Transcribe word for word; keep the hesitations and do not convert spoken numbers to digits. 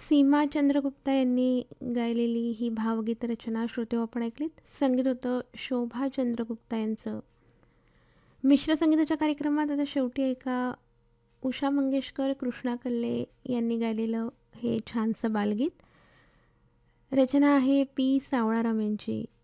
सीमा चंद्रगुप्ता यांनी गायलेली ही भावगीत रचना श्रोतेहो आपण ऐकलीत. संगीत होतं शोभा चंद्रगुप्ता यांचं. मिश्र संगीताच्या कार्यक्रमात आता शेवटी ऐका उषा मंगेशकर, कृष्णा कल्ले यांनी गायलेलं हे छानसं बालगीत. रचना आहे पी सावळाराम यांची.